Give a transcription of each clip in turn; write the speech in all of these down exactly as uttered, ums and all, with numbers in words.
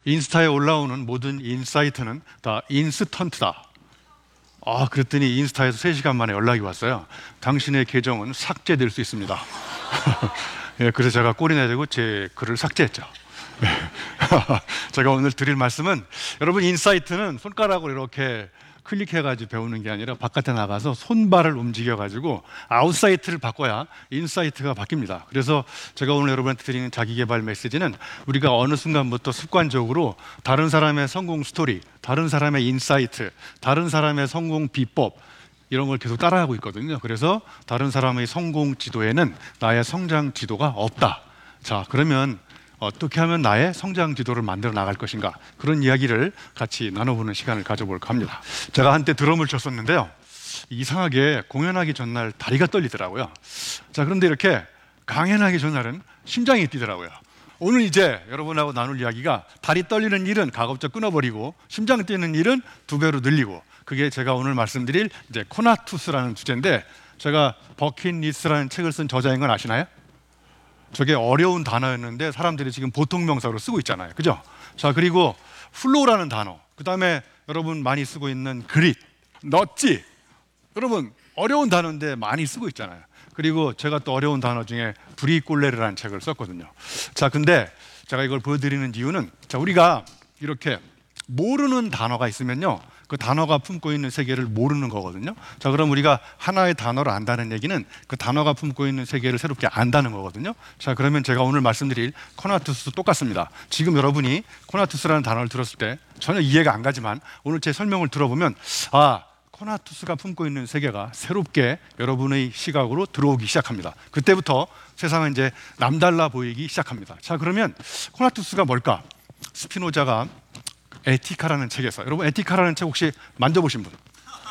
인스타에 올라오는 모든 인사이트는 다 인스턴트다. 아, 그랬더니 인스타에서 세 시간 만에 연락이 왔어요. 당신의 계정은 삭제될 수 있습니다. 예, 그래서 제가 꼴이 내리고 제 글을 삭제했죠. 네. 제가 오늘 드릴 말씀은, 여러분, 인사이트는 손가락으로 이렇게 클릭해가지고 배우는 게 아니라 바깥에 나가서 손발을 움직여가지고 아웃사이트를 바꿔야 인사이트가 바뀝니다. 그래서 제가 오늘 여러분한테 드리는 자기개발 메시지는, 우리가 어느 순간부터 습관적으로 다른 사람의 성공 스토리, 다른 사람의 인사이트, 다른 사람의 성공 비법, 이런 걸 계속 따라하고 있거든요. 그래서 다른 사람의 성공 지도에는 나의 성장 지도가 없다. 자, 그러면 어떻게 하면 나의 성장 지도를 만들어 나갈 것인가, 그런 이야기를 같이 나눠보는 시간을 가져볼까 합니다. 제가 한때 드럼을 쳤었는데요, 이상하게 공연하기 전날 다리가 떨리더라고요. 자, 그런데 이렇게 강연하기 전날은 심장이 뛰더라고요. 오늘 이제 여러분하고 나눌 이야기가, 다리 떨리는 일은 가급적 끊어버리고 심장 뛰는 일은 두 배로 늘리고, 그게 제가 오늘 말씀드릴 이제 코나투스라는 주제인데, 제가 버킷리스트라는 책을 쓴 저자인 건 아시나요? 저게 어려운 단어였는데 사람들이 지금 보통 명사로 쓰고 있잖아요, 그죠? 자, 그리고 플로우라는 단어, 그 다음에 여러분 많이 쓰고 있는 그릿, 넛지, 여러분 어려운 단어인데 많이 쓰고 있잖아요. 그리고 제가 또 어려운 단어 중에 브리꼴레르라는 책을 썼거든요. 자, 근데 제가 이걸 보여드리는 이유는, 자, 우리가 이렇게 모르는 단어가 있으면요, 그 단어가 품고 있는 세계를 모르는 거거든요. 자, 그럼 우리가 하나의 단어를 안다는 얘기는 그 단어가 품고 있는 세계를 새롭게 안다는 거거든요. 자, 그러면 제가 오늘 말씀드릴 코나투스도 똑같습니다. 지금 여러분이 코나투스라는 단어를 들었을 때 전혀 이해가 안 가지만, 오늘 제 설명을 들어보면, 아, 코나투스가 품고 있는 세계가 새롭게 여러분의 시각으로 들어오기 시작합니다. 그때부터 세상은 이제 남달라 보이기 시작합니다. 자, 그러면 코나투스가 뭘까? 스피노자가 에티카라는 책에서, 여러분 에티카라는 책 혹시 만져보신 분?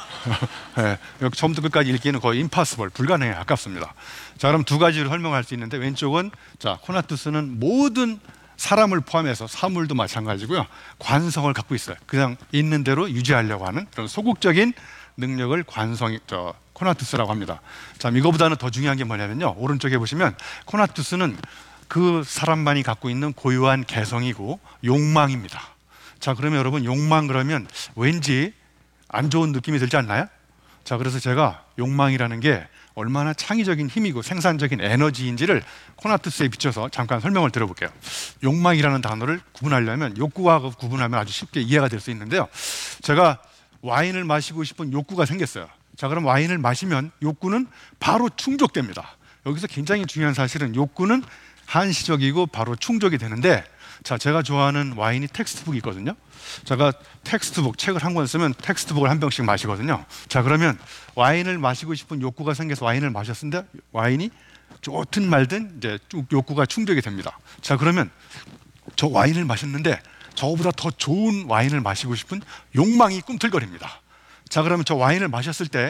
네, 처음부터 끝까지 읽기는 거의 임파서블, 불가능에 가깝습니다. 자, 그럼 두 가지를 설명할 수 있는데, 왼쪽은, 자, 코나투스는 모든 사람을 포함해서 사물도 마찬가지고요, 관성을 갖고 있어요. 그냥 있는 대로 유지하려고 하는 그런 소극적인 능력을 관성, 저 코나투스라고 합니다. 자, 이거보다는 더 중요한 게 뭐냐면요, 오른쪽에 보시면 코나투스는 그 사람만이 갖고 있는 고유한 개성이고 욕망입니다. 자, 그러면 여러분, 욕망 그러면 왠지 안 좋은 느낌이 들지 않나요? 자, 그래서 제가 욕망이라는 게 얼마나 창의적인 힘이고 생산적인 에너지인지를 코나투스에 비춰서 잠깐 설명을 드려볼게요. 욕망이라는 단어를 구분하려면, 욕구와 구분하면 아주 쉽게 이해가 될 수 있는데요, 제가 와인을 마시고 싶은 욕구가 생겼어요. 자, 그럼 와인을 마시면 욕구는 바로 충족됩니다. 여기서 굉장히 중요한 사실은, 욕구는 한시적이고 바로 충족이 되는데, 자, 제가 좋아하는 와인이 텍스트북이 있거든요. 제가 텍스트북, 책을 한 권 쓰면 텍스트북을 한 병씩 마시거든요. 자, 그러면 와인을 마시고 싶은 욕구가 생겨서 와인을 마셨는데, 와인이 좋든 말든 이제 욕구가 충족이 됩니다. 자, 그러면 저 와인을 마셨는데 저보다 더 좋은 와인을 마시고 싶은 욕망이 꿈틀거립니다. 자, 그러면 저 와인을 마셨을 때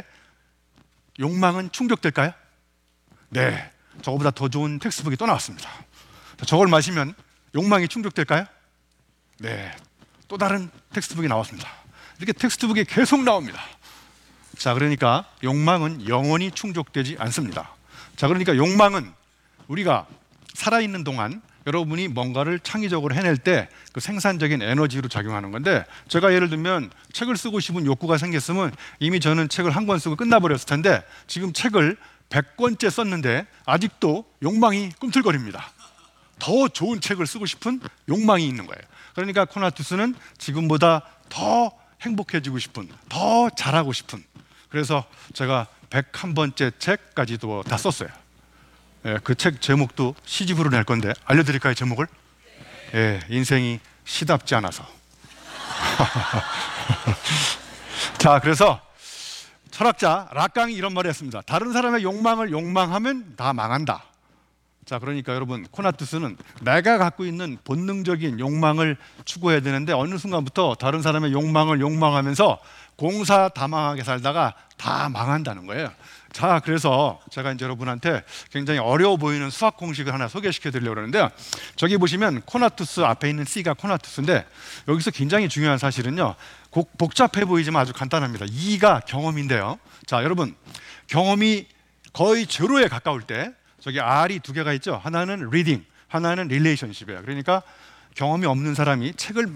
욕망은 충족될까요? 네, 저보다 더 좋은 텍스트북이 또 나왔습니다. 자, 저걸 마시면 욕망이 충족될까요? 네, 또 다른 텍스트북이 나왔습니다. 이렇게 텍스트북이 계속 나옵니다. 자, 그러니까 욕망은 영원히 충족되지 않습니다. 자, 그러니까 욕망은 우리가 살아있는 동안 여러분이 뭔가를 창의적으로 해낼 때 그 생산적인 에너지로 작용하는 건데, 제가 예를 들면 책을 쓰고 싶은 욕구가 생겼으면 이미 저는 책을 한 권 쓰고 끝나버렸을 텐데, 지금 책을 백 권째 썼는데 아직도 욕망이 꿈틀거립니다. 더 좋은 책을 쓰고 싶은 욕망이 있는 거예요. 그러니까 코나투스는 지금보다 더 행복해지고 싶은, 더 잘하고 싶은, 그래서 제가 백일 번째 책까지도 다 썼어요. 예, 그 책 제목도 시집으로 낼 건데 알려드릴까요, 제목을? 예, 인생이 시답지 않아서. 자, 그래서 철학자 락강이 이런 말을 했습니다. 다른 사람의 욕망을 욕망하면 다 망한다. 자, 그러니까 여러분, 코나투스는 내가 갖고 있는 본능적인 욕망을 추구해야 되는데, 어느 순간부터 다른 사람의 욕망을 욕망하면서 공사다망하게 살다가 다 망한다는 거예요. 자, 그래서 제가 이제 여러분한테 굉장히 어려워 보이는 수학 공식을 하나 소개시켜 드리려고 하는데요, 저기 보시면 코나투스 앞에 있는 C가 코나투스인데, 여기서 굉장히 중요한 사실은요, 복잡해 보이지만 아주 간단합니다. E가 경험인데요, 자, 여러분, 경험이 거의 제로에 가까울 때 저기 R이 두 개가 있죠. 하나는 reading, 하나는 relationship이에요. 그러니까 경험이 없는 사람이 책을